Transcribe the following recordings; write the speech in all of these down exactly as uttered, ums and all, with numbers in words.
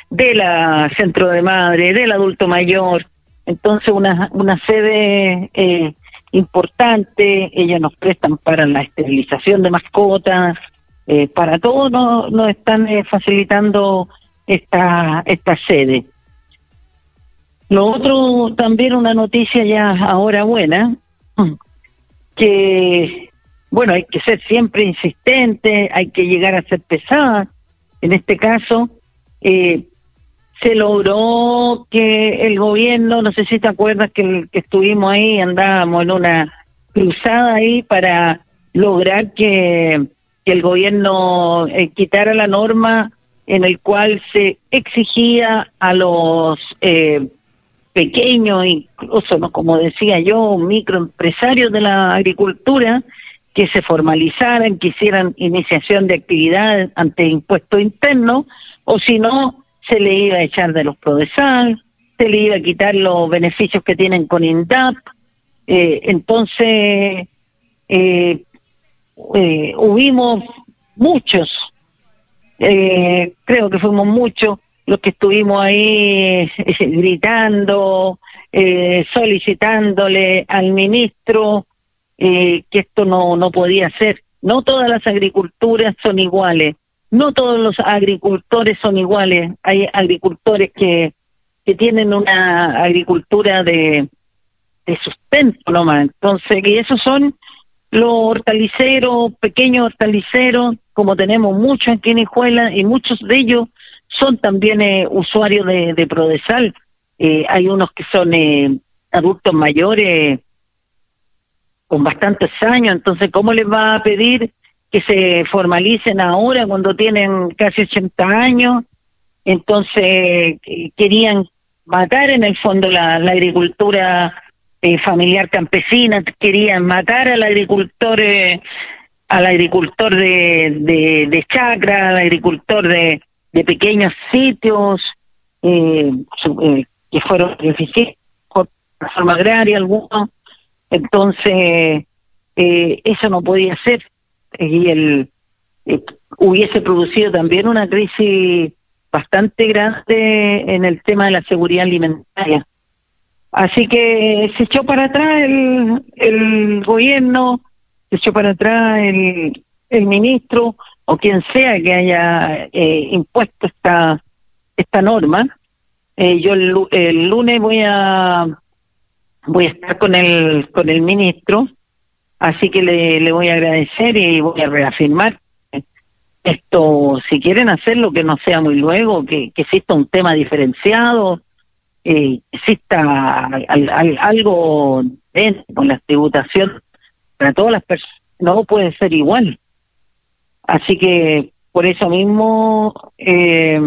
de la centro de madre, del adulto mayor. Entonces una, una sede eh, importante, ellos nos prestan para la esterilización de mascotas, eh, para todo nos, nos están eh, facilitando esta, esta sede. Lo otro, también una noticia ya ahora buena, que bueno, hay que ser siempre insistente, hay que llegar a ser pesada. En este caso, eh, se logró que el gobierno, no sé si te acuerdas que, que estuvimos ahí, andábamos en una cruzada ahí para lograr que, que el gobierno eh, quitara la norma en el cual se exigía a los eh, pequeños, incluso, ¿no?, como decía yo, microempresarios de la agricultura, que se formalizaran, que hicieran iniciación de actividades ante impuestos internos, o si no, se le iba a echar de los Prodesal, se le iba a quitar los beneficios que tienen con INDAP. Eh, entonces, eh, eh, hubimos muchos, eh, creo que fuimos muchos los que estuvimos ahí eh, gritando, eh, solicitándole al ministro eh, que esto no, no podía ser. No todas las agriculturas son iguales, no todos los agricultores son iguales. Hay agricultores que, que tienen una agricultura de, de sustento nomás. Entonces, y esos son los hortaliceros, pequeños hortaliceros, como tenemos muchos aquí en Hijuela, y muchos de ellos son también eh, usuarios de, de Prodesal. Eh, hay unos que son eh, adultos mayores con bastantes años, entonces ¿cómo les va a pedir que se formalicen ahora cuando tienen casi ochenta años? Entonces querían matar en el fondo la, la agricultura eh, familiar campesina, querían matar al agricultor eh, al agricultor de, de, de chacra, al agricultor de, de pequeños sitios eh, eh, que fueron beneficiados por la reforma agraria algunos. Entonces eh, eso no podía ser, y el eh, hubiese producido también una crisis bastante grande en el tema de la seguridad alimentaria. Así que se echó para atrás el, el gobierno, se echó para atrás el, el ministro o quien sea que haya eh, impuesto esta esta norma. Eh, yo el, el lunes voy a voy a estar con el con el ministro, así que le, le voy a agradecer y voy a reafirmar esto. Si quieren hacerlo, que no sea muy luego, que, que exista un tema diferenciado, eh, exista al, al, algo dentro con la tributación para todas las personas, no puede ser igual. Así que por eso mismo eh,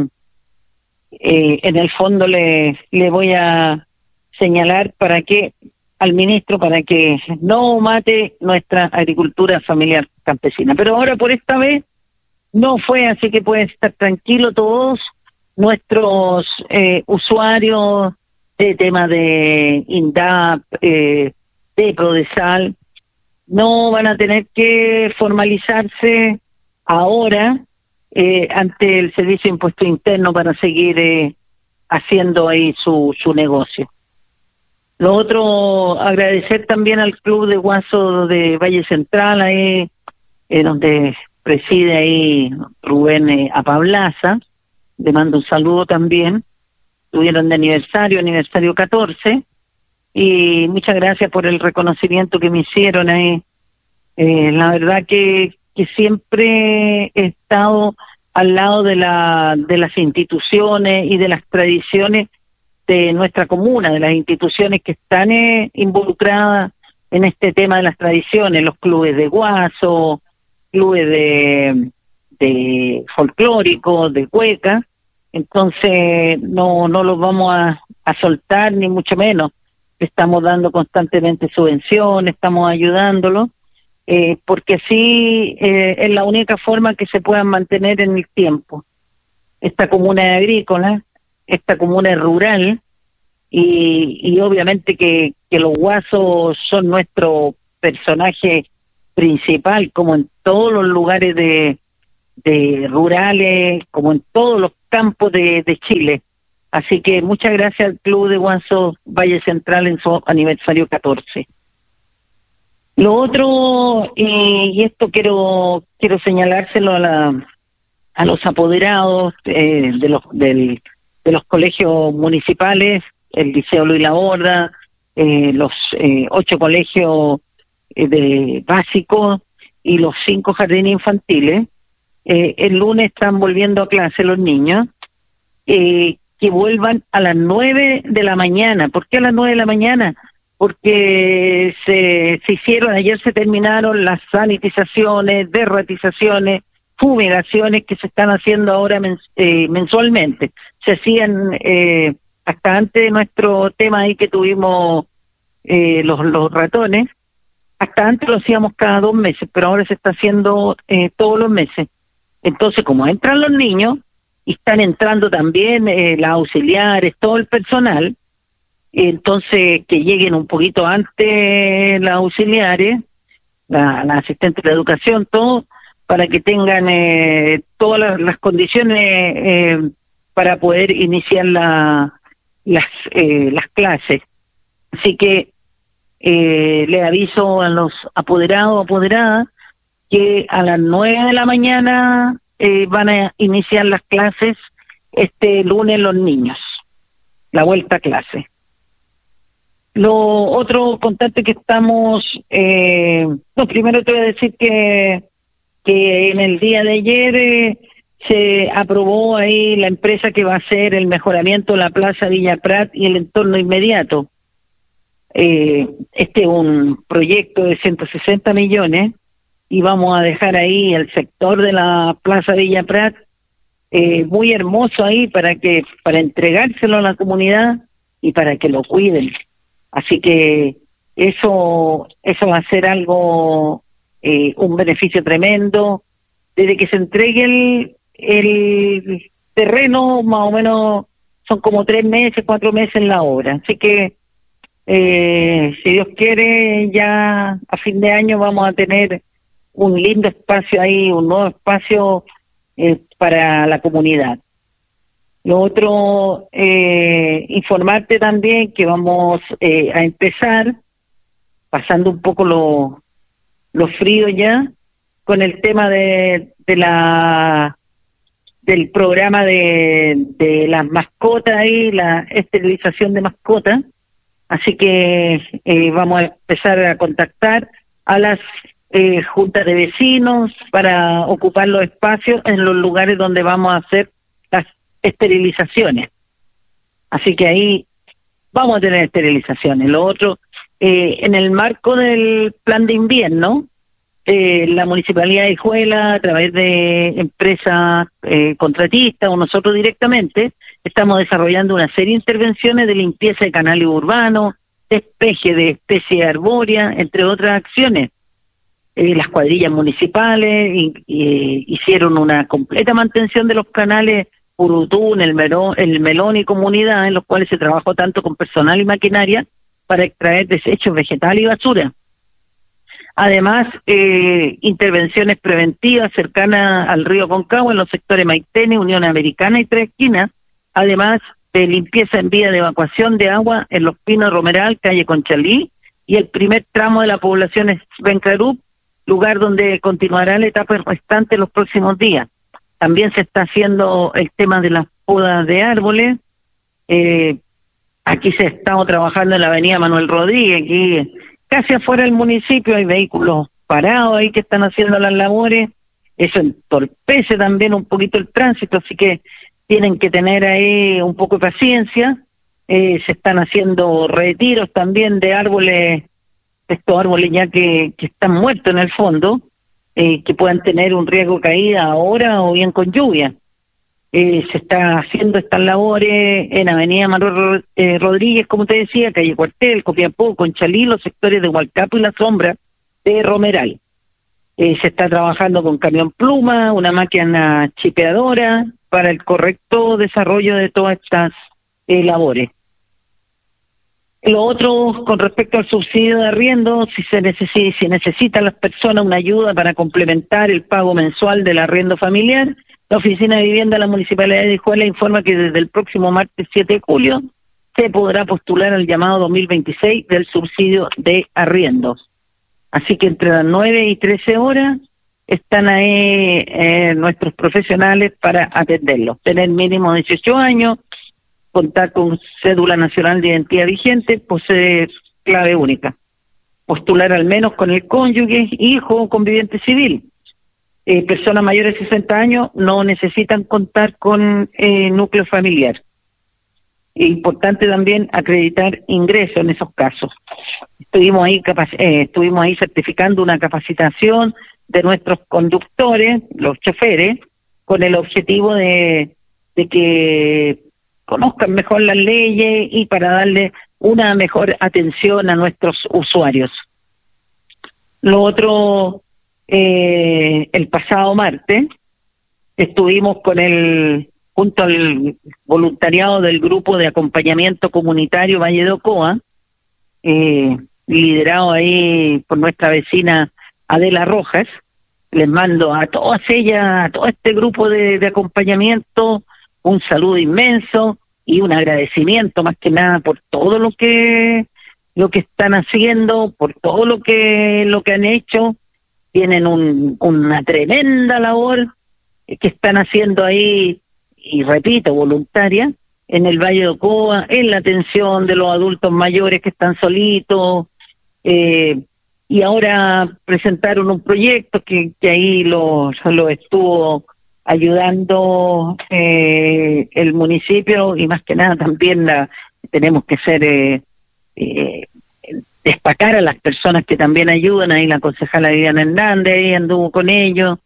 eh, en el fondo le, le voy a señalar para que al ministro para que no mate nuestra agricultura familiar campesina. Pero ahora por esta vez no fue, así que pueden estar tranquilos todos nuestros eh, usuarios de tema de INDAP, eh, de Prodesal, no van a tener que formalizarse ahora eh, ante el Servicio de Impuesto Interno para seguir eh, haciendo ahí su, su negocio. Lo otro, agradecer también al Club de Guaso de Valle Central, ahí eh, donde preside ahí Rubén eh, Apablaza, le mando un saludo también. Tuvieron de aniversario, aniversario catorce, y muchas gracias por el reconocimiento que me hicieron ahí. Eh, la verdad que, que siempre he estado al lado de, la, de las instituciones y de las tradiciones de nuestra comuna, de las instituciones que están eh, involucradas en este tema de las tradiciones, los clubes de guaso, clubes de, de folclóricos, de cueca. Entonces no no los vamos a, a soltar, ni mucho menos. Estamos dando constantemente subvenciones, estamos ayudándolos, eh, porque así eh, es la única forma que se puedan mantener en el tiempo. Esta comuna es agrícola, esta comuna es rural, y, y obviamente que, que los guasos son nuestro personaje principal, como en todos los lugares de, de rurales, como en todos los campos de, de Chile. Así que muchas gracias al Club de Guanzo Valle Central en su aniversario catorce. Lo otro, eh, y esto quiero quiero señalárselo a la a los apoderados eh, de los del, de los colegios municipales, el Liceo Luis Laborda, eh, los eh, ocho colegios eh, de básicos y los cinco jardines infantiles. Eh, el lunes están volviendo a clase los niños, eh, que vuelvan a las nueve de la mañana. ¿Por qué a las nueve de la mañana? Porque se, se hicieron, ayer se terminaron las sanitizaciones, derratizaciones, fumigaciones que se están haciendo ahora mens, eh, mensualmente. Se hacían eh, hasta antes de nuestro tema ahí que tuvimos eh, los, los ratones, hasta antes lo hacíamos cada dos meses, pero ahora se está haciendo eh, todos los meses. Entonces, como entran los niños, y están entrando también eh, las auxiliares, todo el personal, entonces que lleguen un poquito antes las auxiliares, la, la asistente de educación, todo, para que tengan eh, todas las, las condiciones eh, para poder iniciar la, las, eh, las clases. Así que eh, le aviso a los apoderados, apoderadas, que a las nueve de la mañana eh, van a iniciar las clases este lunes los niños, la vuelta a clase. Lo otro, contarte que estamos, eh, no, primero te voy a decir que que en el día de ayer eh, se aprobó ahí la empresa que va a hacer el mejoramiento de la Plaza Villa Prat y el entorno inmediato. Eh, este es un proyecto de ciento sesenta millones y vamos a dejar ahí el sector de la Plaza Villa Prat eh, muy hermoso ahí para que para entregárselo a la comunidad y para que lo cuiden. Así que eso eso va a ser algo, eh, un beneficio tremendo. Desde que se entregue el, el terreno, más o menos son como tres meses, cuatro meses en la obra. Así que, eh, si Dios quiere, ya a fin de año vamos a tener un lindo espacio ahí, un nuevo espacio eh, para la comunidad. Lo otro, eh, informarte también que vamos eh, a empezar, pasando un poco lo, lo frío ya, con el tema de, de la del programa de, de las mascotas y la esterilización de mascotas. Así que eh, vamos a empezar a contactar a las eh, juntas de vecinos para ocupar los espacios en los lugares donde vamos a hacer las esterilizaciones. Así que ahí vamos a tener esterilizaciones. Lo otro, eh, en el marco del plan de invierno, eh, la Municipalidad de Hijuela, a través de empresas eh, contratistas o nosotros directamente, estamos desarrollando una serie de intervenciones de limpieza de canales urbanos, despeje de especies arbóreas, entre otras acciones. Eh, las cuadrillas municipales y, y, hicieron una completa mantención de los canales Urutún, el Melón, el Melón y Comunidad, en los cuales se trabajó tanto con personal y maquinaria para extraer desechos vegetales y basura. Además, eh, intervenciones preventivas cercanas al río Concagua en los sectores Maitene, Unión Americana y Tres Esquinas, además de limpieza en vía de evacuación de agua en Los Pinos, Romeral, calle Conchalí, y el primer tramo de la población es Bencarup, lugar donde continuará la etapa restante los próximos días. También se está haciendo el tema de las podas de árboles. Eh, aquí se ha estado trabajando en la avenida Manuel Rodríguez, aquí casi afuera del municipio hay vehículos parados ahí que están haciendo las labores. Eso entorpece también un poquito el tránsito, así que tienen que tener ahí un poco de paciencia. Eh, se están haciendo retiros también de árboles, estos árboles ya que, que están muertos en el fondo, eh, que puedan tener un riesgo de caída ahora o bien con lluvia. Eh, se está haciendo estas labores en Avenida Manuel eh, Rodríguez, como te decía, calle Cuartel, Copiapó, Conchalí, los sectores de Hualcapo y La Sombra de Romeral. Eh, se está trabajando con camión pluma, una máquina chipeadora, para el correcto desarrollo de todas estas eh, labores. Lo otro, con respecto al subsidio de arriendo, si se necesita, si necesitan las personas una ayuda para complementar el pago mensual del arriendo familiar, La Oficina de Vivienda de la Municipalidad de Dijuela informa que desde el próximo martes siete de julio se podrá postular al llamado dos mil veintiséis del subsidio de arriendos. Así que entre las nueve y trece horas están ahí eh, nuestros profesionales para atenderlos. Tener mínimo dieciocho años, contar con cédula nacional de identidad vigente, poseer clave única. Postular al menos con el cónyuge, hijo o conviviente civil. Eh, personas mayores de sesenta años no necesitan contar con eh, núcleo familiar. Es importante también acreditar ingreso en esos casos. Estuvimos ahí, capac eh, estuvimos ahí certificando una capacitación de nuestros conductores, los choferes, con el objetivo de, de que conozcan mejor las leyes y para darle una mejor atención a nuestros usuarios. Lo otro, eh, el pasado martes, estuvimos con el, junto al voluntariado del grupo de acompañamiento comunitario Valle de Ocoa, eh, liderado ahí por nuestra vecina Adela Rojas. Les mando a todas ellas, a todo este grupo de, de acompañamiento, un saludo inmenso y un agradecimiento más que nada por todo lo que lo que están haciendo, por todo lo que lo que han hecho. Tienen un, una tremenda labor que están haciendo ahí, y repito, voluntaria, en el Valle de Ocoa, en la atención de los adultos mayores que están solitos, eh, y ahora presentaron un proyecto que, que ahí lo, lo estuvo ayudando eh, el municipio, y más que nada también la, tenemos que ser eh, eh, destacar a las personas que también ayudan. Ahí la concejala Viviana Hernández ahí anduvo con ellos,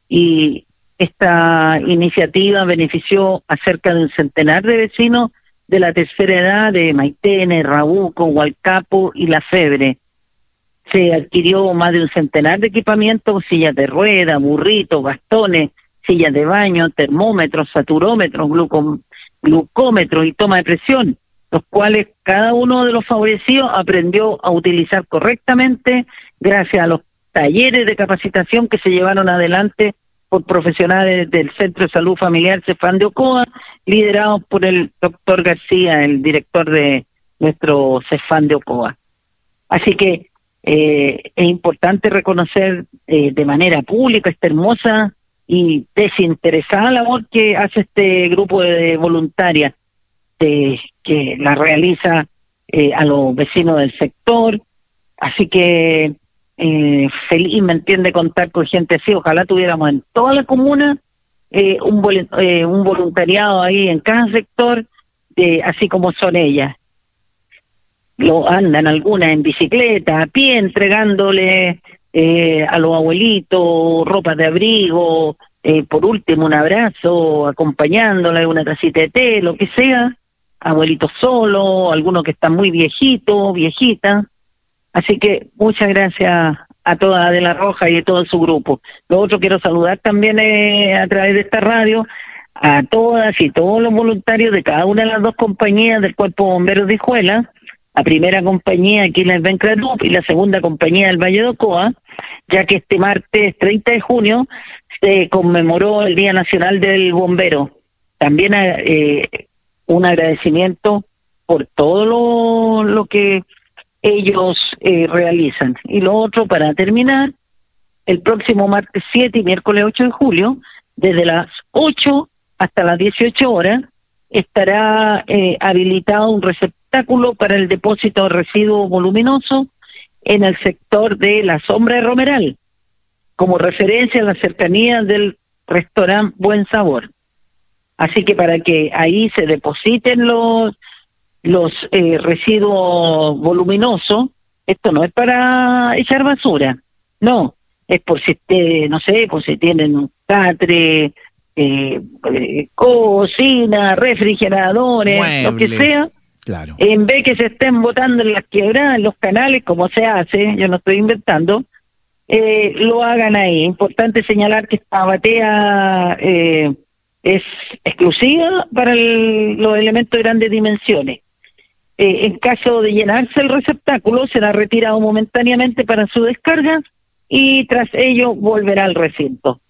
y esta iniciativa benefició a cerca de un centenar de vecinos de la tercera edad de Maitene, Rabuco, Hualcapo y La Febre. Se adquirió más de un centenar de equipamientos: sillas de rueda, burritos, bastones, sillas de baño, termómetros, saturómetros, glucom glucómetros y toma de presión, los cuales cada uno de los favorecidos aprendió a utilizar correctamente gracias a los talleres de capacitación que se llevaron adelante por profesionales del Centro de Salud Familiar Cefán de Ocoa, liderados por el doctor García, el director de nuestro Cefán de Ocoa. Así que eh, es importante reconocer eh, de manera pública esta hermosa y desinteresada labor que hace este grupo de voluntarias, de, que la realiza eh, a los vecinos del sector. Así que eh, feliz, me entiende, contar con gente así. Ojalá tuviéramos en toda la comuna eh, un, vol eh, un voluntariado ahí en cada sector, de, así como son ellas. Lo andan algunas en bicicleta, a pie, entregándole eh, a los abuelitos ropa de abrigo, eh, por último un abrazo, acompañándole una tacita de té, lo que sea. Abuelitos solos, algunos que están muy viejitos, viejitas. Así que muchas gracias a toda de la Roja y de todo su grupo. Lo otro, quiero saludar también eh, a través de esta radio a todas y todos los voluntarios de cada una de las dos compañías del Cuerpo de Bomberos de Hijuela. La primera compañía aquí en el Bencretup y la segunda compañía del Valle de Ocoa, ya que este martes treinta de junio se conmemoró el Día Nacional del Bombero. También eh, un agradecimiento por todo lo, lo que ellos eh, realizan. Y lo otro, para terminar, el próximo martes siete y miércoles ocho de julio, desde las ocho hasta las dieciocho horas, estará eh, habilitado un receptáculo para el depósito de residuos voluminosos en el sector de la Sombra de Romeral, como referencia a la cercanía del restaurante Buen Sabor. Así que para que ahí se depositen los los eh, residuos voluminosos, esto no es para echar basura, no, es por si, te, no sé, por si tienen un catre, eh, eh, cocina, refrigeradores, muebles, lo que sea, claro. En vez que se estén botando en las quebradas, en los canales, como se hace, yo no estoy inventando, eh, lo hagan ahí. Importante señalar que esta batea eh, es exclusiva para el, los elementos de grandes dimensiones. Eh, en caso de llenarse el receptáculo, será retirado momentáneamente para su descarga y tras ello volverá al recinto.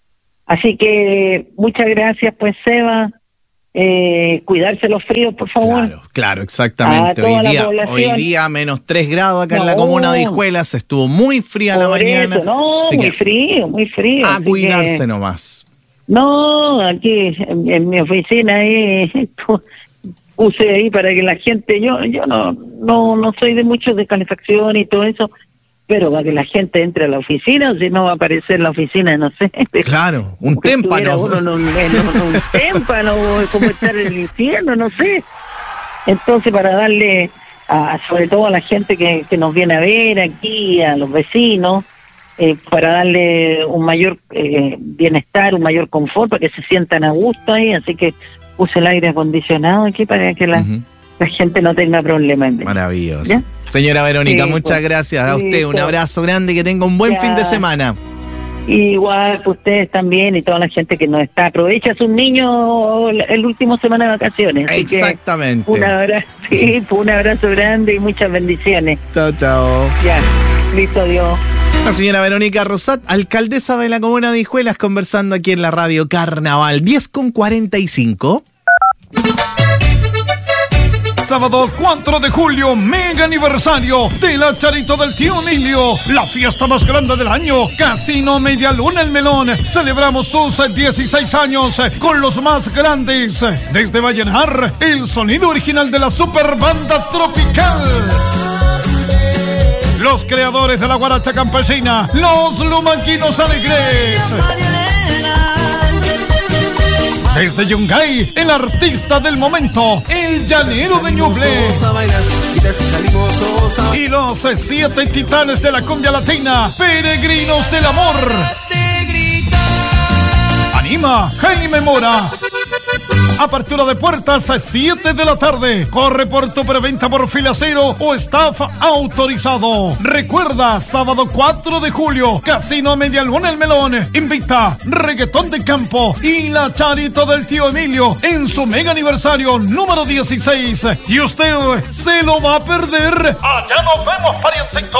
Así que muchas gracias, pues, Seba. Eh, cuidarse los fríos, por favor. Claro, claro, exactamente. Hoy día, hoy día menos tres grados acá no, en la comuna de Hijuelas, estuvo muy fría la mañana. Eso, no, así muy frío, muy frío. A cuidarse que, nomás. No, aquí en, en mi oficina ahí puse ahí para que la gente, yo yo no no no soy de mucho de calefacción y todo eso, pero para que la gente entre a la oficina, si no va a aparecer la oficina, no sé. Claro, un témpano. Uno en un, en un, un témpano, como estar en el infierno, no sé. Entonces, para darle, a, sobre todo a la gente que, que nos viene a ver aquí, a los vecinos, eh, para darle un mayor eh, bienestar, un mayor confort, para que se sientan a gusto ahí. Así que puse el aire acondicionado aquí para que la... Uh-huh. la gente no tenga problemas. Maravilloso. ¿Ya? Señora Verónica, sí, muchas pues, gracias a usted, sí, un abrazo grande y que tenga un buen ya. fin de semana. Igual, pues ustedes también y toda la gente que nos está. Aprovecha a sus niños el último semana de vacaciones. Así Exactamente. Que un abrazo, sí, un abrazo grande y muchas bendiciones. Chao, chao. Ya, listo, Dios. La señora Verónica Rosat, alcaldesa de la comuna de Hijuelas, conversando aquí en la radio Carnaval, diez con cuarenta y cinco. Sábado cuatro de julio, mega aniversario de la Charito del Tío Emilio, la fiesta más grande del año. Casino Media Luna El Melón. Celebramos sus dieciséis años con los más grandes. Desde Vallenar, el sonido original de la super banda tropical. Los creadores de la guaracha campesina, los Lumanquinos Alegres. Desde Yungay, el artista del momento, el llanero de Ñuble. Y los siete titanes de la cumbia latina, peregrinos del amor. Anima Jaime Mora. Apertura de puertas a siete de la tarde. Corre por tu preventa por fila cero o staff autorizado. Recuerda, sábado cuatro de julio, Casino Media Luna El Melón invita Reggaetón de Campo y la Charito del Tío Emilio en su mega aniversario número dieciséis. Y usted se lo va a perder. Allá nos vemos, parientito.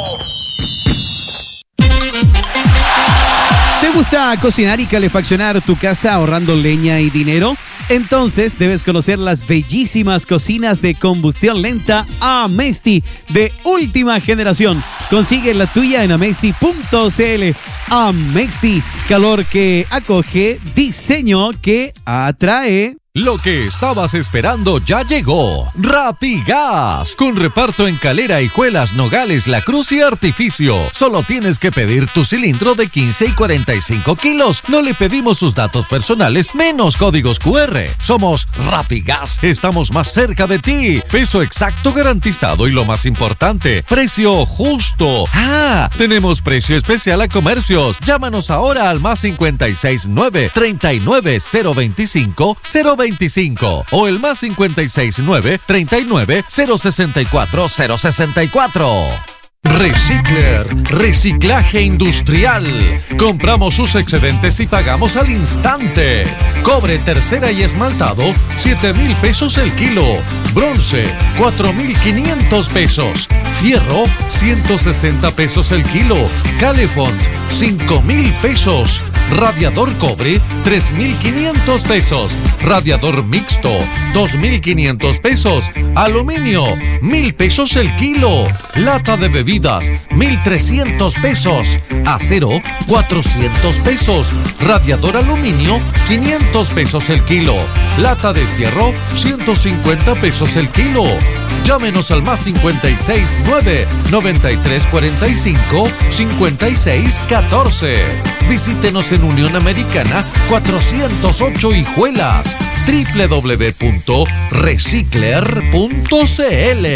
¿Te gusta cocinar y calefaccionar tu casa ahorrando leña y dinero? Entonces debes conocer las bellísimas cocinas de combustión lenta Amesti de última generación. Consigue la tuya en amesti punto cl. Amesti, calor que acoge, diseño que atrae. Lo que estabas esperando ya llegó. Rapigas, con reparto en Calera, Hijuelas, Nogales, La Cruz y Artificio. Solo tienes que pedir tu cilindro de quince y cuarenta y cinco kilos. No le pedimos sus datos personales menos códigos cu erre. Somos Rapigas, estamos más cerca de ti. Peso exacto garantizado y lo más importante, precio justo. Ah, tenemos precio especial a comercios. Llámanos ahora al más cincuenta y seis nueve, treinta y nueve, cero veinticinco, cero veinticinco o el más cincuenta y seis nueve, treinta y nueve, cero sesenta y cuatro, cero sesenta y cuatro. Recicler, reciclaje industrial. Compramos sus excedentes y pagamos al instante. Cobre tercera y esmaltado, siete mil pesos el kilo. Bronce, cuatro mil quinientos pesos. Fierro, ciento sesenta pesos el kilo. Calefont, cinco mil pesos. Radiador cobre, tres mil quinientos pesos. Radiador mixto, dos mil quinientos pesos. Aluminio, mil pesos el kilo. Lata de bebidas, mil trescientos pesos. Acero, cuatrocientos pesos. Radiador aluminio, quinientos pesos el kilo. Lata de fierro, ciento cincuenta pesos el kilo. Llámenos al más cincuenta y seis nueve, noventa y tres cuarenta y cinco, cincuenta y seis catorce. Visítenos en Unión Americana cuatrocientos ocho Hijuelas. doble u doble u doble u punto recicler punto cl.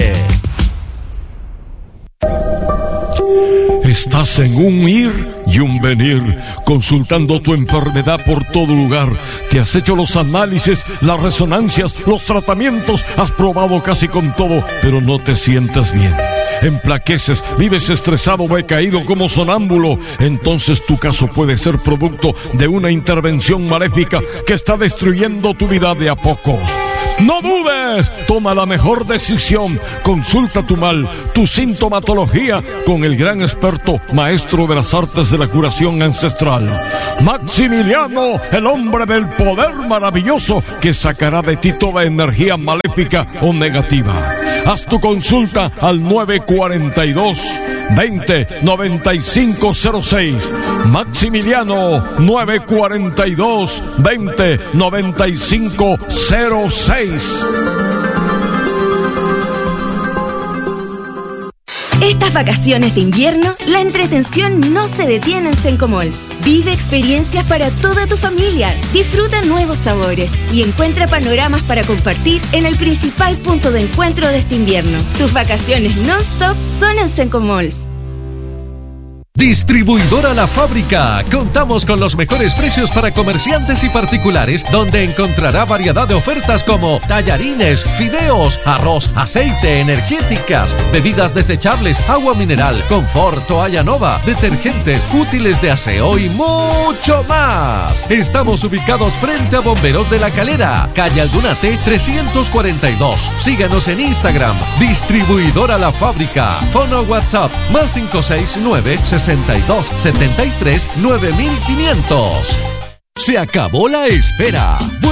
Estás en un ir y un venir, consultando tu enfermedad por todo lugar. Te has hecho los análisis, las resonancias, los tratamientos, has probado casi con todo, pero no te sientes bien. Emplaqueces, vives estresado o caído como sonámbulo. Entonces tu caso puede ser producto de una intervención maléfica que está destruyendo tu vida de a pocos. No dudes, toma la mejor decisión. Consulta tu mal, tu sintomatología con el gran experto, maestro de las artes de la curación ancestral, Maximiliano, el hombre del poder maravilloso que sacará de ti toda energía maléfica o negativa. Haz tu consulta al nueve cuatro dos, veinte, noventa y cinco cero seis. Maximiliano, nueve cuatro dos, veinte, noventa y cinco cero seis. Estas vacaciones de invierno, la entretención no se detiene en Sencomalls. Vive experiencias para toda tu familia, disfruta nuevos sabores y encuentra panoramas para compartir en el principal punto de encuentro de este invierno. Tus vacaciones non-stop son en Sencomalls. Distribuidora La Fábrica. Contamos con los mejores precios para comerciantes y particulares, donde encontrará variedad de ofertas como tallarines, fideos, arroz, aceite, energéticas, bebidas desechables, agua mineral, confort, toalla nova, detergentes, útiles de aseo y mucho más. Estamos ubicados frente a Bomberos de la Calera, calle Aldunate trescientos cuarenta y dos. Síganos en Instagram, Distribuidora La Fábrica. Fono WhatsApp más cinco seis nueve, sesenta y dos, setenta y tres, nueve mil quinientos. Se acabó la espera.